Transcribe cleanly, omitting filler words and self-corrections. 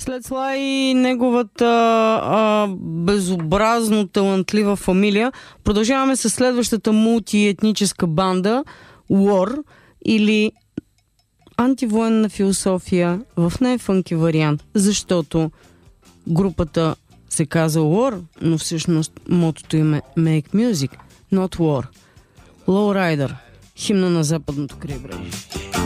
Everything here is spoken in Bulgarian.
След Слай и неговата безобразно талантлива фамилия, продължаваме с следващата мултиетническа банда War, или антивоенна философия в най-фънки вариант, защото групата се казва War, но всъщност мотото им е Make Music, not War. Lowrider, химна на западното крайбрежие.